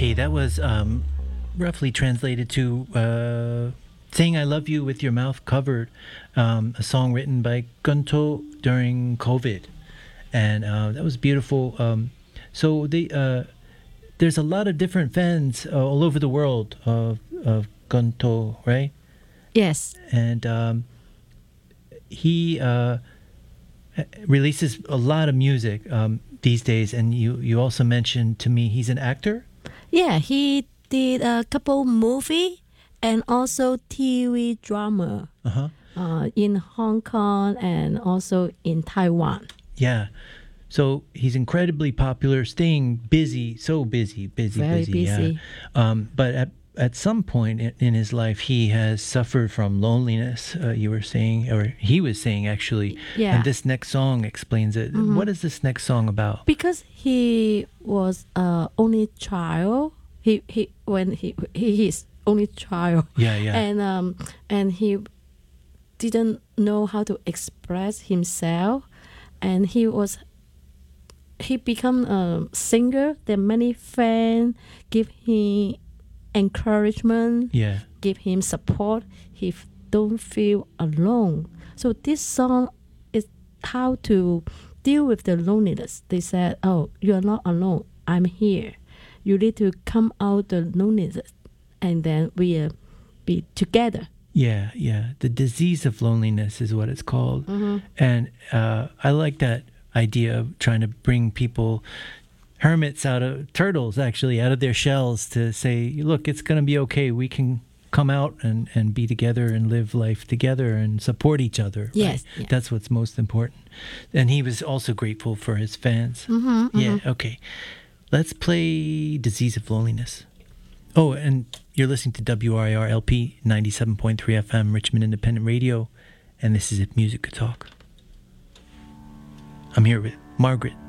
Okay, that was roughly translated to Saying I Love You with Your Mouth Covered, a song written by Gunto during COVID. And that was beautiful. There's a lot of different fans all over the world of Gunto, right? Yes. And he releases a lot of music these days. And you also mentioned to me he's an actor? Yeah, he did a couple movie and also TV drama Uh-huh. in Hong Kong and also in Taiwan. Yeah. So he's incredibly popular, staying busy, so busy. Very busy. Yeah. But at some point in his life, he has suffered from loneliness, you were saying, or he was saying, actually. Yeah. And this next song explains it. Mm-hmm. What is this next song about? Because he was only child. He is only child. Yeah, yeah. And he didn't know how to express himself, and he become a singer. Then many fans give him encouragement, Yeah. give him support. He don't feel alone. So this song is how to deal with the loneliness. They said, "Oh, you are not alone. I'm here. You need to come out the loneliness, and then we be together." Yeah, yeah. The disease of loneliness is what it's called. Mm-hmm. And I like that idea of trying to bring people, hermits turtles actually, out of their shells to say, look, it's going to be okay. We can come out and be together and live life together and support each other. Yes. Right? Yeah. That's what's most important. And he was also grateful for his fans. Mm-hmm, Yeah, okay. Let's play Disease of Loneliness. Oh, and you're listening to WRIR LP 97.3 FM, Richmond Independent Radio, and this is Music Could Talk. I'm here with Margaret.